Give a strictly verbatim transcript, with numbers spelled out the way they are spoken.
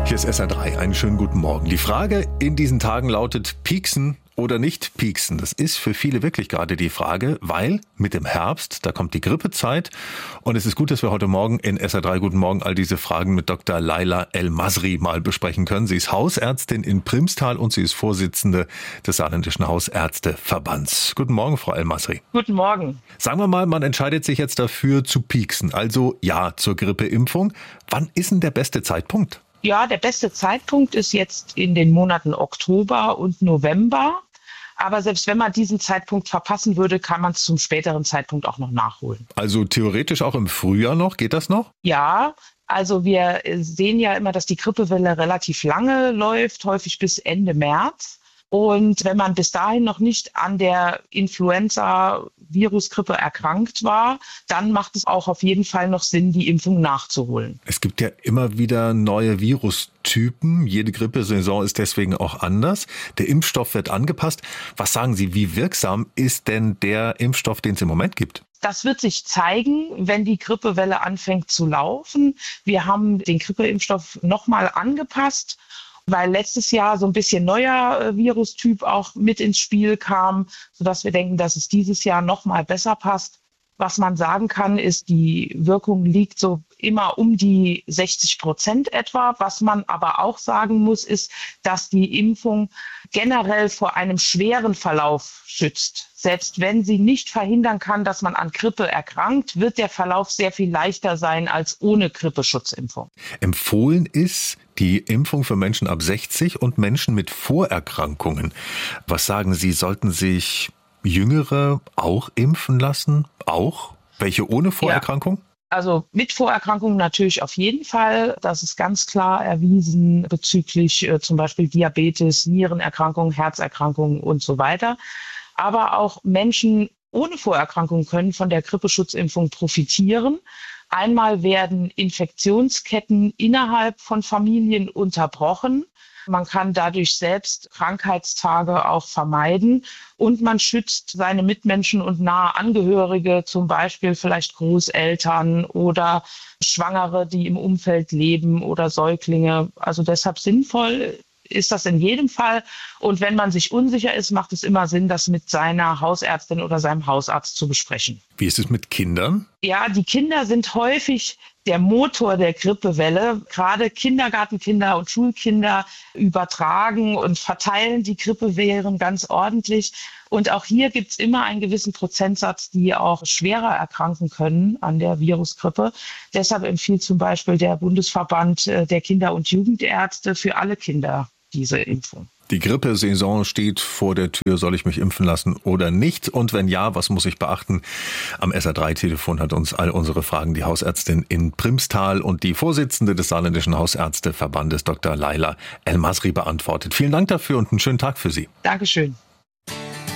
Hier ist S R drei. Einen schönen guten Morgen. Die Frage in diesen Tagen lautet: Pieksen oder nicht pieksen? Das ist für viele wirklich gerade die Frage, weil mit dem Herbst, da kommt die Grippezeit. Und es ist gut, dass wir heute Morgen in S R drei Guten Morgen all diese Fragen mit Doktor Laila El-Masri mal besprechen können. Sie ist Hausärztin in Primstal und sie ist Vorsitzende des Saarländischen Hausärzteverbands. Guten Morgen, Frau El-Masri. Guten Morgen. Sagen wir mal, man entscheidet sich jetzt dafür zu pieksen, also ja zur Grippeimpfung. Wann ist denn der beste Zeitpunkt? Ja, der beste Zeitpunkt ist jetzt in den Monaten Oktober und November. Aber selbst wenn man diesen Zeitpunkt verpassen würde, kann man es zum späteren Zeitpunkt auch noch nachholen. Also theoretisch auch im Frühjahr noch? Geht das noch? Ja, also wir sehen ja immer, dass die Grippewelle relativ lange läuft, häufig bis Ende März. Und wenn man bis dahin noch nicht an der Influenza-Virusgrippe erkrankt war, dann macht es auch auf jeden Fall noch Sinn, die Impfung nachzuholen. Es gibt ja immer wieder neue Virustypen. Jede Grippesaison ist deswegen auch anders. Der Impfstoff wird angepasst. Was sagen Sie, wie wirksam ist denn der Impfstoff, den es im Moment gibt? Das wird sich zeigen, wenn die Grippewelle anfängt zu laufen. Wir haben den Grippeimpfstoff nochmal angepasst, weil letztes Jahr so ein bisschen neuer Virustyp auch mit ins Spiel kam, sodass wir denken, dass es dieses Jahr noch mal besser passt. Was man sagen kann, ist, die Wirkung liegt so immer um die sechzig Prozent etwa. Was man aber auch sagen muss, ist, dass die Impfung generell vor einem schweren Verlauf schützt. Selbst wenn sie nicht verhindern kann, dass man an Grippe erkrankt, wird der Verlauf sehr viel leichter sein als ohne Grippeschutzimpfung. Empfohlen ist die Impfung für Menschen ab sechzig und Menschen mit Vorerkrankungen. Was sagen Sie, sollten sich Jüngere auch impfen lassen? Auch? Welche ohne Vorerkrankung? Ja. Also mit Vorerkrankungen natürlich auf jeden Fall. Das ist ganz klar erwiesen bezüglich äh, zum Beispiel Diabetes, Nierenerkrankungen, Herzerkrankungen und so weiter. Aber auch Menschen ohne Vorerkrankungen können von der Grippeschutzimpfung profitieren. Einmal werden Infektionsketten innerhalb von Familien unterbrochen. Man kann dadurch selbst Krankheitstage auch vermeiden und man schützt seine Mitmenschen und nahe Angehörige, zum Beispiel vielleicht Großeltern oder Schwangere, die im Umfeld leben oder Säuglinge. Also deshalb sinnvoll ist das in jedem Fall. Und wenn man sich unsicher ist, macht es immer Sinn, das mit seiner Hausärztin oder seinem Hausarzt zu besprechen. Wie ist es mit Kindern? Ja, die Kinder sind häufig der Motor der Grippewelle. Gerade Kindergartenkinder und Schulkinder übertragen und verteilen die Grippeviren ganz ordentlich. Und auch hier gibt es immer einen gewissen Prozentsatz, die auch schwerer erkranken können an der Virusgrippe. Deshalb empfiehlt zum Beispiel der Bundesverband der Kinder- und Jugendärzte für alle Kinder diese Impfung. Die Grippesaison steht vor der Tür. Soll ich mich impfen lassen oder nicht? Und wenn ja, was muss ich beachten? Am S R drei Telefon hat uns all unsere Fragen die Hausärztin in Primstal und die Vorsitzende des Saarländischen Hausärzteverbandes Doktor Laila El-Masri beantwortet. Vielen Dank dafür und einen schönen Tag für Sie. Dankeschön.